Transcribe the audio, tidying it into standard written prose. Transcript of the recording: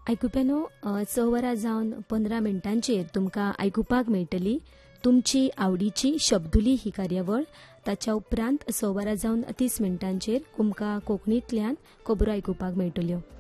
आयकुप्यानो 6 वरां जावन 15 मिनटांचेर तुमकां आयकुपाक मेळटली तुमची आवडीची शब्दुली ही कार्यावळ. ताच्या उपरांत 6 वरां जावन 30 मिनटांचेर तुमकां कोंकणींतल्यान खबरो आयकुपाक मेळटल्यो.